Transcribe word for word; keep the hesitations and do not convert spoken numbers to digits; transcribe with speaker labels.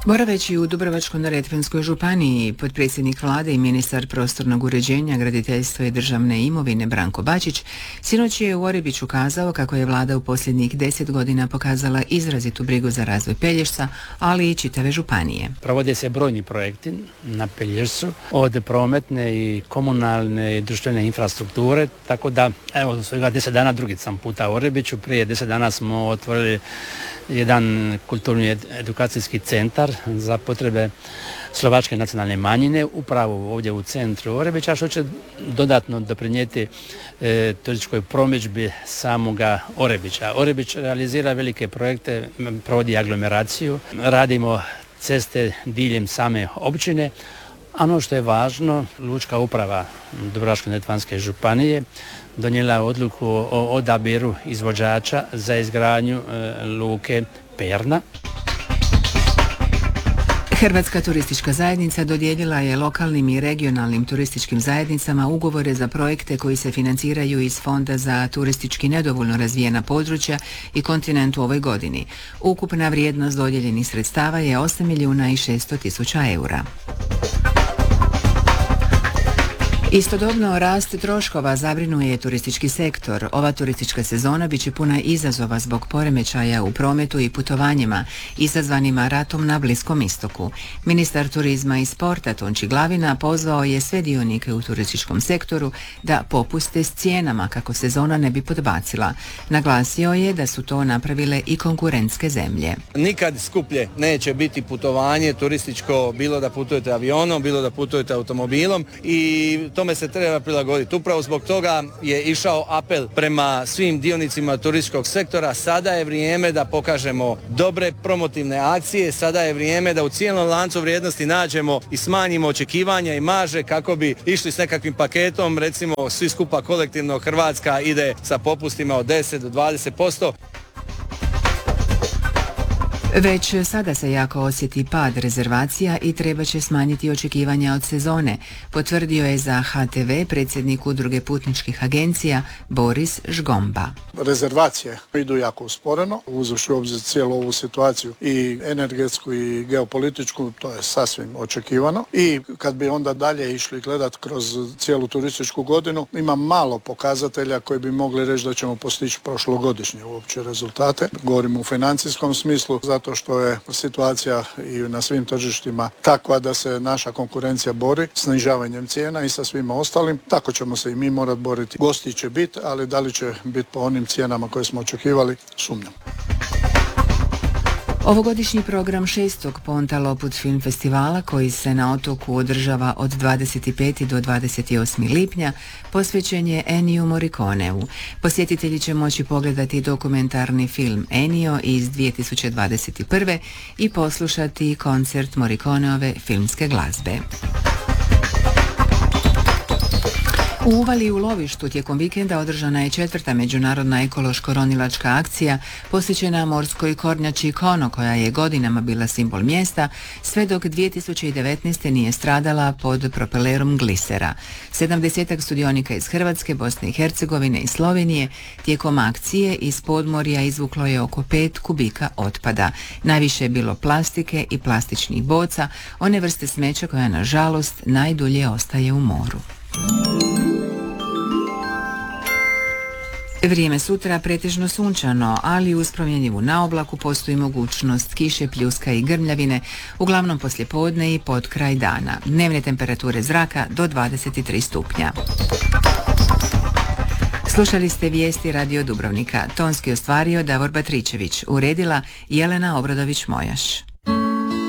Speaker 1: Boraveći u Dubrovačko-neretvanskoj županiji, potpredsjednik vlade i ministar prostornog uređenja, graditeljstva i državne imovine Branko Bačić sinoć je u Orebiću kazao kako je vlada u posljednjih deset godina pokazala izrazitu brigu za razvoj Pelješca, ali i čitave županije.
Speaker 2: Provode se brojni projekti na Pelješcu, od prometne i komunalne i društvene infrastrukture, tako da evo svega deset dana drugi sam puta u Orebiću. Prije deset dana smo otvorili jedan kulturni edukacijski centar za potrebe slovačke nacionalne manjine upravo ovdje u centru Orebića, što će dodatno doprinijeti e, turističkoj promidžbi samoga Orebića. Orebić realizira velike projekte, provodi aglomeraciju, radimo ceste diljem same općine. Ono što je važno, lučka uprava Dubrovačko-neretvanske županije donijela odluku o odabiru izvođača za izgradnju e, luke Perna.
Speaker 1: Hrvatska turistička zajednica dodijelila je lokalnim i regionalnim turističkim zajednicama ugovore za projekte koji se financiraju iz Fonda za turistički nedovoljno razvijena područja i kontinent u ovoj godini. Ukupna vrijednost dodijeljenih sredstava je osam milijuna i šesto tisuća eura. Istodobno, rast troškova zabrinuje turistički sektor. Ova turistička sezona bit će puna izazova zbog poremećaja u prometu i putovanjima izazvanima ratom na Bliskom istoku. Ministar turizma i sporta Tonči Glavina pozvao je sve dionike u turističkom sektoru da popuste s cijenama kako sezona ne bi podbacila. Naglasio je da su to napravile i konkurentske zemlje.
Speaker 3: Nikad skuplje neće biti putovanje turističko, bilo da putujete avionom, bilo da putujete automobilom, i tome se treba prilagoditi. Upravo zbog toga je išao apel prema svim dionicima turističkog sektora. Sada je vrijeme da pokažemo dobre promotivne akcije, sada je vrijeme da u cijelom lancu vrijednosti nađemo i smanjimo očekivanja i marže kako bi išli s nekakvim paketom, recimo svi skupa kolektivno Hrvatska ide sa popustima od deset do dvadeset posto.
Speaker 1: Već sada se jako osjeti pad rezervacija i treba će smanjiti očekivanja od sezone, potvrdio je za H T V predsjednik Udruge putničkih agencija Boris Žgomba.
Speaker 4: Rezervacije idu jako usporeno, uzevši u obzir cijelu ovu situaciju i energetsku i geopolitičku, to je sasvim očekivano. I kad bi onda dalje išli gledati kroz cijelu turističku godinu, ima malo pokazatelja koji bi mogli reći da ćemo postići prošlogodišnje uopće rezultate. Govorimo u financijskom smislu, zato to što je situacija i na svim tržištima takva da se naša konkurencija bori snižavanjem cijena i sa svima ostalim. Tako ćemo se i mi morati boriti. Gosti će biti, ali da li će biti po onim cijenama koje smo očekivali, sumnjam.
Speaker 1: Ovogodišnji program šestog Ponta Lopud film festivala, koji se na otoku održava od dvadeset petog do dvadeset osmog lipnja, posvećen je Enniju Morriconeu. Posjetitelji će moći pogledati dokumentarni film Ennio iz dvije tisuće dvadeset prve i poslušati koncert Morriconeove filmske glazbe. U Uvali u lovištu tijekom vikenda održana je četvrta međunarodna ekološko-ronilačka akcija posvećena morskoj kornjači Kono, koja je godinama bila simbol mjesta, sve dok dvije tisuće devetnaeste. nije stradala pod propelerom glisera. Sedamdesetak sudionika iz Hrvatske, Bosne i Hercegovine i Slovenije tijekom akcije iz podmorja izvuklo je oko pet kubika otpada. Najviše je bilo plastike i plastičnih boca, one vrste smeća koja nažalost najdulje ostaje u moru. Vrijeme sutra pretežno sunčano, ali uz promjenjivu naoblaku postoji mogućnost kiše, pljuska i grmljavine, uglavnom poslijepodne i pod kraj dana. Dnevne temperature zraka do dvadeset tri stupnja. Slušali ste vijesti Radio Dubrovnika. Tonski ostvario Davor Batričević, uredila Jelena Obradović-Mojaš.